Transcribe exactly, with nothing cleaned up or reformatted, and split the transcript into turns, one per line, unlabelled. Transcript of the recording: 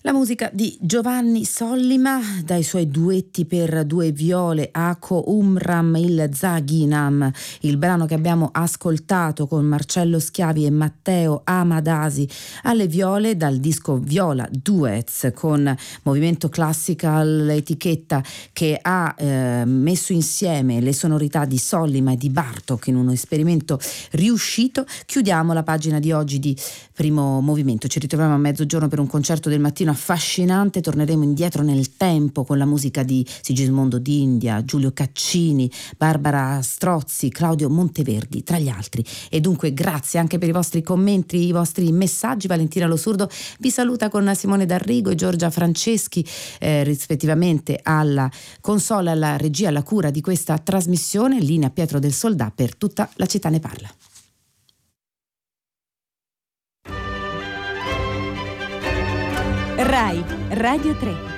La musica di Giovanni Sollima, dai suoi duetti per due viole, Ako Umram il Zaginam, il brano che abbiamo ascoltato con Marcello Schiavi e Matteo Amadasi alle viole, dal disco Viola Duets con Movimento Classical, etichetta che ha eh, messo insieme le sonorità di Sollima e di Bartók in uno esperimento riuscito. Chiudiamo la pagina di oggi di Primo Movimento, ci ritroviamo a mezzogiorno per un concerto del mattino affascinante, torneremo indietro nel tempo con la musica di Sigismondo d'India, Giulio Caccini, Barbara Strozzi, Claudio Monteverdi tra gli altri. E dunque grazie anche per i vostri commenti, i vostri messaggi. Valentina Lo Surdo vi saluta con Simone D'Arrigo e Giorgia Franceschi eh, rispettivamente alla console, alla regia, alla cura di questa trasmissione. Linea Pietro del Soldà per Tutta la città ne parla.
Rai Radio tre.